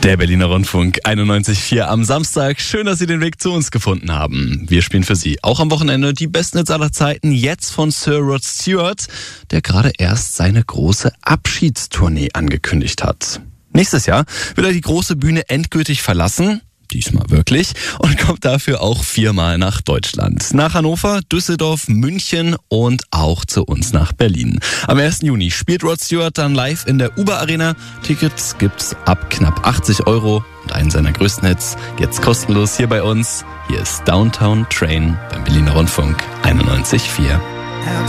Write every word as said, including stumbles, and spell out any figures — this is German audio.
Der Berliner Rundfunk einundneunzig Komma vier am Samstag. Schön, dass Sie den Weg zu uns gefunden haben. Wir spielen für Sie auch am Wochenende die besten Hits aller Zeiten. Jetzt von Sir Rod Stewart, der gerade erst seine große Abschiedstournee angekündigt hat. Nächstes Jahr will er die große Bühne endgültig verlassen. Diesmal wirklich. Und kommt dafür auch viermal nach Deutschland. Nach Hannover, Düsseldorf, München und auch zu uns nach Berlin. Am ersten Juni spielt Rod Stewart dann live in der Uber Arena. Tickets gibt's ab knapp achtzig Euro. Und einen seiner größten Hits jetzt kostenlos hier bei uns. Hier ist Downtown Train beim Berliner Rundfunk einundneunzig Komma vier.